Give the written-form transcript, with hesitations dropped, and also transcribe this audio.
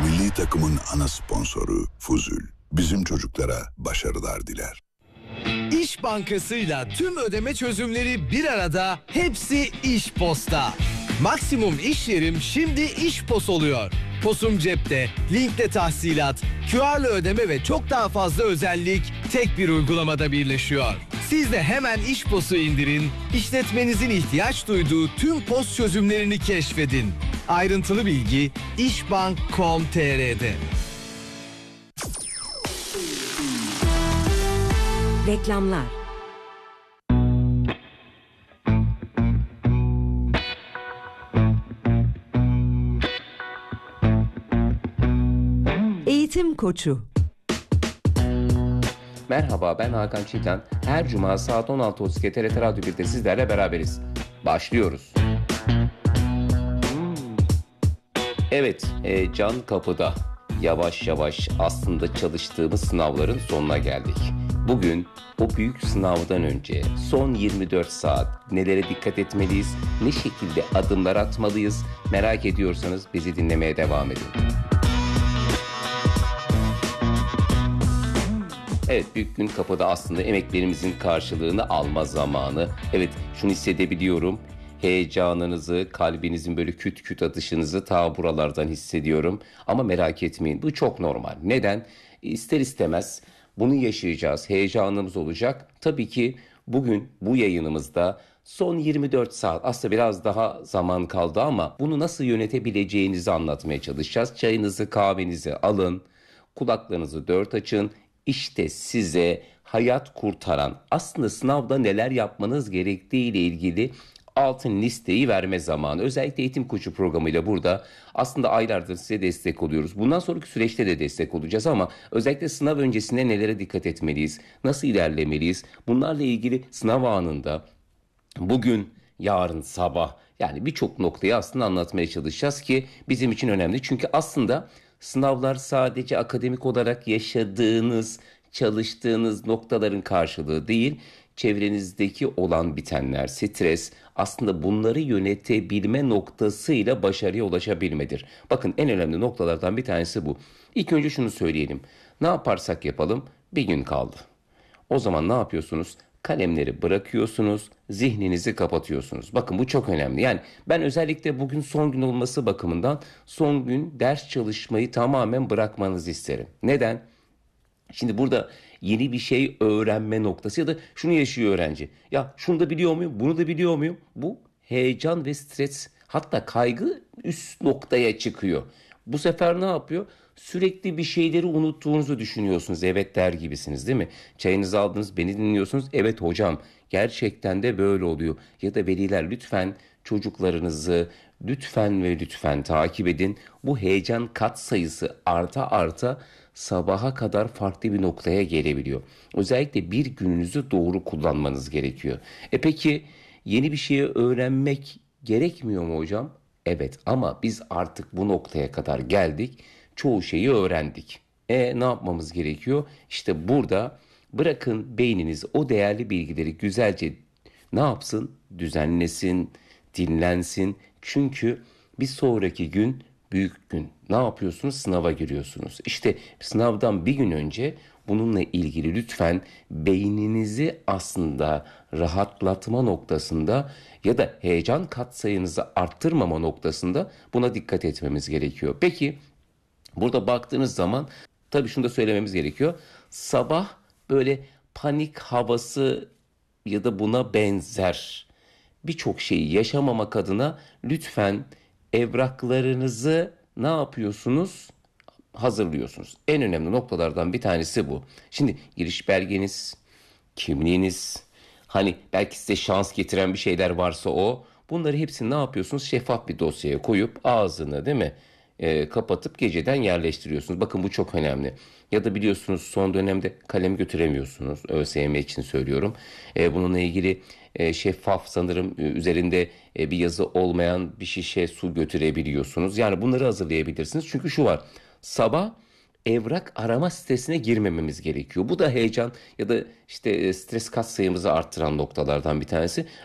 Milli takımın ana sponsoru Fuzul. Bizim çocuklara başarılar diler. İş Bankası'yla tüm ödeme çözümleri bir arada, hepsi İş Post'ta. Maksimum iş yerim şimdi İş Post oluyor. Posum cepte, linkle tahsilat, QR'lı ödeme ve çok daha fazla özellik tek bir uygulamada birleşiyor. Siz de hemen İş Post'u indirin, işletmenizin ihtiyaç duyduğu tüm post çözümlerini keşfedin. Ayrıntılı bilgi işbank.com.tr'de. Reklamlar. Eğitim Koçu. Merhaba, ben Hakan Çiğten. Her cuma saat 16.32 TRT Radyo 1'de sizlerle beraberiz. Başlıyoruz. Evet, can kapıda. Yavaş yavaş aslında çalıştığımız sınavların sonuna geldik. Bugün o büyük sınavdan önce son 24 saat nelere dikkat etmeliyiz, ne şekilde adımlar atmalıyız merak ediyorsanız bizi dinlemeye devam edin. Evet, büyük gün kapıda aslında emeklerimizin karşılığını alma zamanı. Evet, şunu hissedebiliyorum. Heyecanınızı, kalbinizin böyle küt küt atışınızı ta buralardan hissediyorum. Ama merak etmeyin, bu çok normal. Neden? İster istemez bunu yaşayacağız, heyecanımız olacak. Tabii ki bugün bu yayınımızda son 24 saat, aslında biraz daha zaman kaldı ama bunu nasıl yönetebileceğinizi anlatmaya çalışacağız. Çayınızı, kahvenizi alın, kulaklarınızı dört açın. İşte size hayat kurtaran, aslında sınavda neler yapmanız gerektiği ile ilgili altın listeyi verme zamanı. Özellikle Eğitim Koçu programıyla burada aslında aylardır size destek oluyoruz. Bundan sonraki süreçte de destek olacağız ama özellikle sınav öncesinde nelere dikkat etmeliyiz? Nasıl ilerlemeliyiz? Bunlarla ilgili sınav anında bugün, yarın sabah, yani birçok noktayı aslında anlatmaya çalışacağız ki bizim için önemli. Çünkü aslında sınavlar sadece akademik olarak yaşadığınız, çalıştığınız noktaların karşılığı değil, çevrenizdeki olan bitenler, stres, aslında bunları yönetebilme noktasıyla başarıya ulaşabilmedir. Bakın, en önemli noktalardan bir tanesi bu. İlk önce şunu söyleyelim. Ne yaparsak yapalım bir gün kaldı. O zaman ne yapıyorsunuz? Kalemleri bırakıyorsunuz, zihninizi kapatıyorsunuz. Bakın, bu çok önemli. Yani ben özellikle bugün son gün olması bakımından son gün ders çalışmayı tamamen bırakmanızı isterim. Neden? Şimdi burada yeni bir şey öğrenme noktası ya da şunu yaşıyor öğrenci. Ya şunu da biliyor muyum? Bunu da biliyor muyum? Bu heyecan ve stres, hatta kaygı üst noktaya çıkıyor. Bu sefer ne yapıyor? Sürekli bir şeyleri unuttuğunuzu düşünüyorsunuz. Evet der gibisiniz, değil mi? Çayınızı aldınız, beni dinliyorsunuz. Evet hocam, gerçekten de böyle oluyor. Ya da veliler, lütfen çocuklarınızı lütfen ve lütfen takip edin. Bu heyecan katsayısı arta arta sabaha kadar farklı bir noktaya gelebiliyor. Özellikle bir gününüzü doğru kullanmanız gerekiyor. Peki yeni bir şeyi öğrenmek gerekmiyor mu hocam? Evet, ama biz artık bu noktaya kadar geldik. Çoğu şeyi öğrendik. Ne yapmamız gerekiyor? İşte burada bırakın beyniniz o değerli bilgileri güzelce ne yapsın? Düzenlesin, dinlensin. Çünkü bir sonraki gün büyük gün. Ne yapıyorsunuz? Sınava giriyorsunuz. İşte sınavdan bir gün önce bununla ilgili lütfen beyninizi aslında rahatlatma noktasında ya da heyecan katsayınızı arttırmama noktasında buna dikkat etmemiz gerekiyor. Peki burada baktığınız zaman tabii şunu da söylememiz gerekiyor. Sabah böyle panik havası ya da buna benzer birçok şeyi yaşamamak adına lütfen evraklarınızı ne yapıyorsunuz? Hazırlıyorsunuz. En önemli noktalardan bir tanesi bu. Şimdi giriş belgeniz, kimliğiniz, hani belki size şans getiren bir şeyler varsa o. Bunları hepsini ne yapıyorsunuz? Şeffaf bir dosyaya koyup ağzını, değil mi? Kapatıp geceden yerleştiriyorsunuz. Bakın, bu çok önemli. Ya da biliyorsunuz son dönemde kalem götüremiyorsunuz. ÖSYM için söylüyorum. Bununla ilgili şeffaf, sanırım üzerinde bir yazı olmayan bir şişe su götürebiliyorsunuz. Yani bunları hazırlayabilirsiniz. Çünkü şu var. Sabah evrak arama sitesine girmememiz gerekiyor. Bu da heyecan ya da işte stres katsayımızı arttıran noktalardan bir tanesi.